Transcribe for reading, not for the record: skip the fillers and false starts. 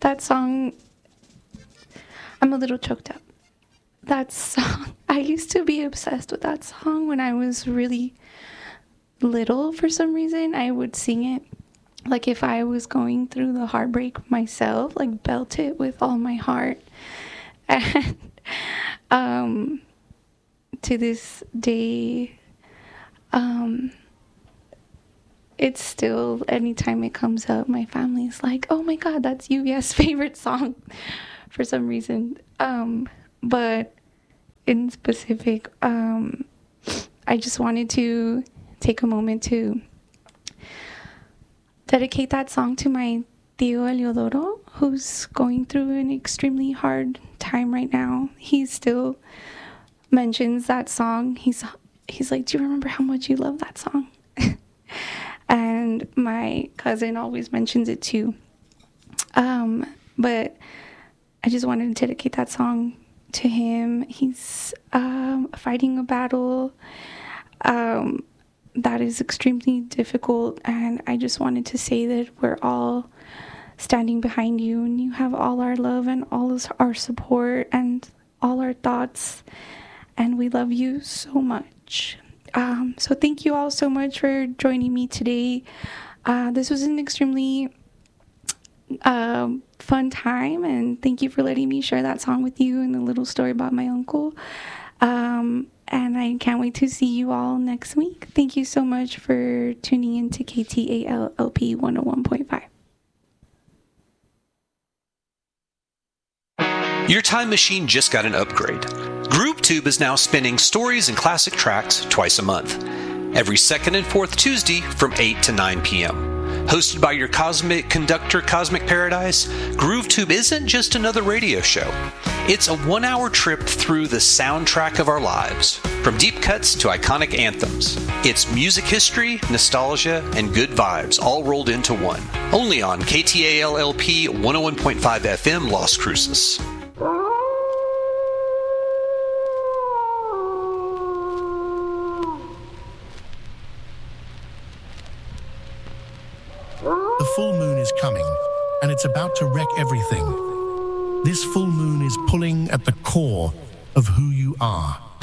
That song, I'm a little choked up. That song, I used to be obsessed with that song when I was really little. For some reason, I would sing it like if I was going through the heartbreak myself, like belt it with all my heart. And to this day, it's still, anytime it comes up, my family's like, oh my God, that's Yuvia's favorite song for some reason. But in specific, I just wanted to take a moment to dedicate that song to my tío Eliodoro, who's going through an extremely hard time right now. He still mentions that song. He's like, do you remember how much you love that song? And my cousin always mentions it too. But I just wanted to dedicate that song to him. He's fighting a battle that is extremely difficult, and I just wanted to say that we're all standing behind you, and you have all our love and all our support and all our thoughts, and we love you so much. So thank you all so much for joining me today. This was an extremely fun time, and thank you for letting me share that song with you and the little story about my uncle. And I can't wait to see you all next week. Thank you so much for tuning in to KTALLP 101.5. Your time machine just got an upgrade. GrooveTube is now spinning stories and classic tracks twice a month, every second and fourth Tuesday from 8 to 9 p.m. Hosted by your cosmic conductor, Cosmic Paradise, GrooveTube isn't just another radio show. It's a 1-hour trip through the soundtrack of our lives, from deep cuts to iconic anthems. It's music history, nostalgia, and good vibes all rolled into one. Only on KTALLP 101.5 FM Las Cruces. The full moon is coming, and it's about to wreck everything. This full moon is pulling at the core of who you are.